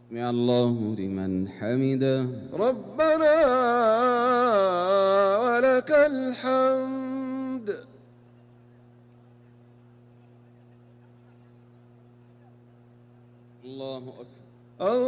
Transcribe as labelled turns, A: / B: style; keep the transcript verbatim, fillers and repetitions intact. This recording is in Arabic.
A: سمع الله لمن حمده.
B: ربنا ولك الحمد.
A: الله أكبر.